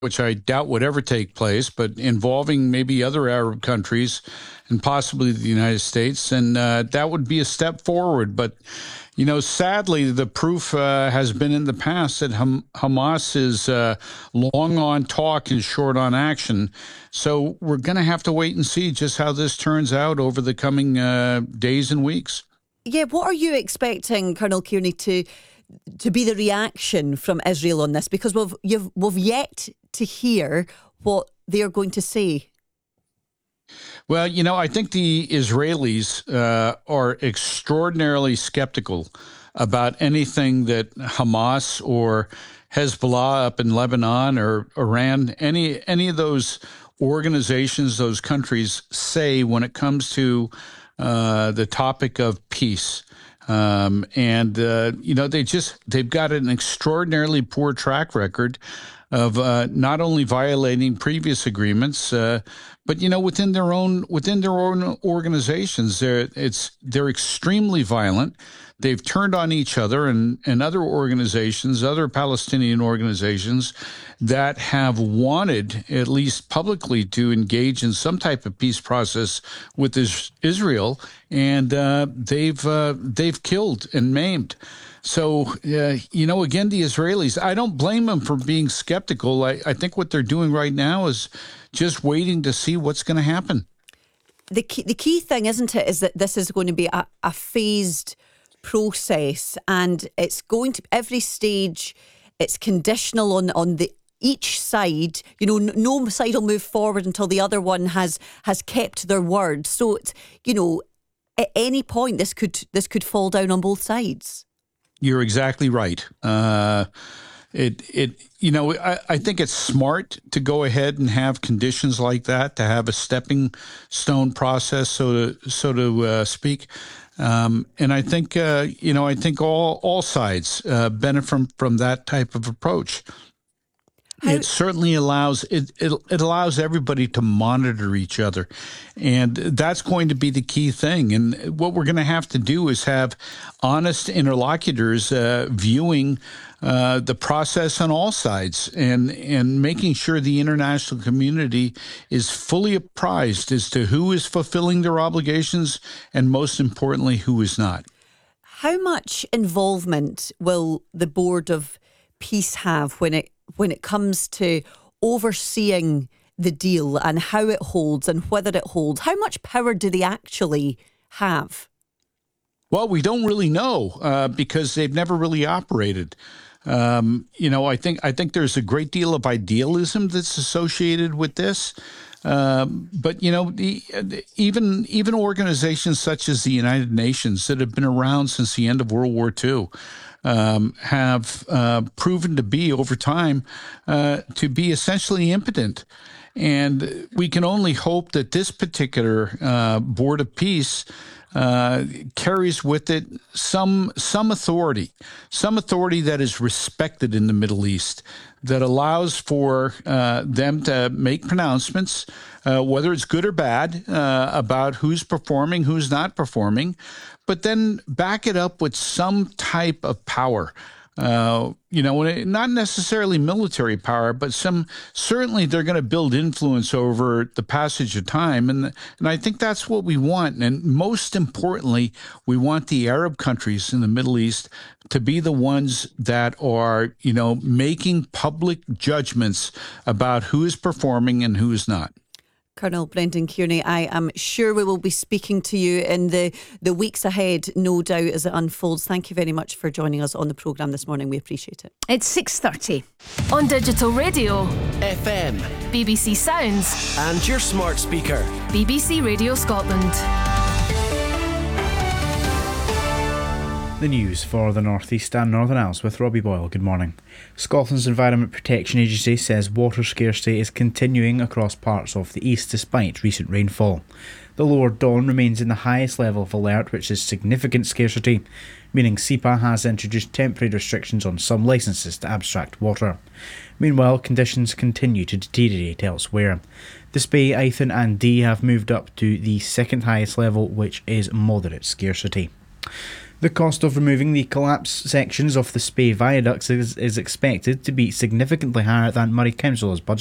which I doubt would ever take place, but involving maybe other Arab countries and possibly the United States. And that would be a step forward. But, sadly, the proof has been in the past that Hamas is long on talk and short on action. So we're going to have to wait and see just how this turns out over the coming days and weeks. Yeah, what are you expecting, Colonel Kearney, to be the reaction from Israel on this? Because we've yet to hear what they're going to say. Well, I think the Israelis are extraordinarily skeptical about anything that Hamas or Hezbollah up in Lebanon or Iran, any of those organizations, those countries say when it comes to the topic of peace. They've got an extraordinarily poor track record of not only violating previous agreements, but within their own organizations, they're extremely violent. They've turned on each other and other organizations, other Palestinian organizations that have wanted, at least publicly, to engage in some type of peace process with Israel, and they've killed and maimed. So, again, the Israelis, I don't blame them for being skeptical. I think what they're doing right now is just waiting to see what's going to happen. The key thing, isn't it, is that this is going to be a phased process, and it's going to every stage. It's conditional on each side. No side will move forward until the other one has kept their word. So it's, at any point this could fall down on both sides. You're exactly right. I think it's smart to go ahead and have conditions like that, to have a stepping stone process, so to speak. And I think all sides benefit from that type of approach. It certainly allows it allows everybody to monitor each other, and that's going to be the key thing. And what we're going to have to do is have honest interlocutors viewing the process on all sides, and making sure the international community is fully apprised as to who is fulfilling their obligations and, most importantly, who is not. How much involvement will the Board of Peace have when it comes to overseeing the deal and how it holds and whether it holds? How much power do they actually have? Well, we don't really know because they've never really operated. I think there's a great deal of idealism that's associated with this. But even organizations such as the United Nations that have been around since the end of World War II have proven to be, over time, to be essentially impotent. And we can only hope that this particular Board of Peace carries with it some authority that is respected in the Middle East, that allows for them to make pronouncements, whether it's good or bad, about who's performing, who's not performing, but then back it up with some type of power. Not necessarily military power, but certainly they're going to build influence over the passage of time. And I think that's what we want. And most importantly, we want the Arab countries in the Middle East to be the ones that are, making public judgments about who is performing and who is not. Colonel Brendan Kearney, I am sure we will be speaking to you in the weeks ahead, no doubt, as it unfolds. Thank you very much for joining us on the programme this morning. We appreciate it. It's 6:30 on digital radio, FM, BBC Sounds, and your smart speaker, BBC Radio Scotland. The news for the North East and Northern Isles with Robbie Boyle. Good morning. Scotland's Environment Protection Agency says water scarcity is continuing across parts of the east despite recent rainfall. The lower Don remains in the highest level of alert, which is significant scarcity, meaning SEPA has introduced temporary restrictions on some licences to abstract water. Meanwhile, conditions continue to deteriorate elsewhere. The Spey, Eithin and Dee have moved up to the second highest level, which is moderate scarcity. The cost of removing the collapsed sections of the Spey viaducts is expected to be significantly higher than Moray Council has budgeted.